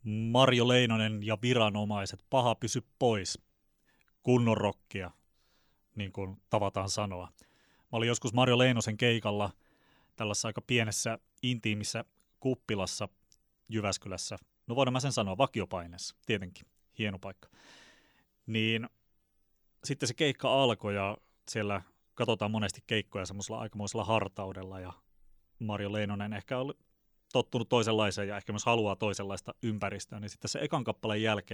Marjo Leinonen ja viranomaiset, paha pysy pois, kunnon rockia, niin kuin tavataan sanoa. Mä olin joskus Marjo Leinosen keikalla tällaisessa aika pienessä intiimissä kuppilassa Jyväskylässä. No voidaan mä sen sanoa, vakiopaineessa, tietenkin, hieno paikka. Niin sitten se keikka alkoi ja siellä katsotaan monesti keikkoja semmoisella aikamoisella hartaudella ja Marjo Leinonen ehkä oli tottunut toisenlaiseen ja ehkä myös haluaa toisenlaista ympäristöä, niin sitten se ekan kappaleen jälkeen